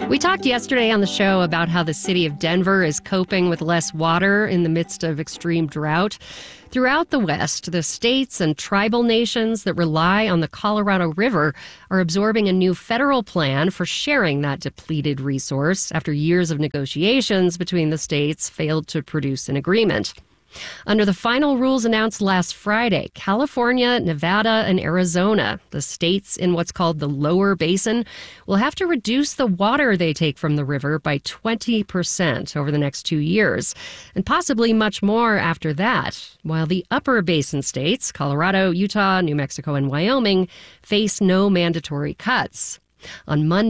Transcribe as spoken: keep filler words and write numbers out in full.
We talked yesterday on the show about how the city of Denver is coping with less water in the midst of extreme drought. Throughout the West, the states and tribal nations that rely on the Colorado River are absorbing a new federal plan for sharing that depleted resource after years of negotiations between the states failed to produce an agreement. Under the final rules announced last Friday, California, Nevada, and Arizona, the states in what's called the lower basin, will have to reduce the water they take from the river by twenty percent over the next two years, and possibly much more after that, while the upper basin states, Colorado, Utah, New Mexico, and Wyoming, face no mandatory cuts. On Monday,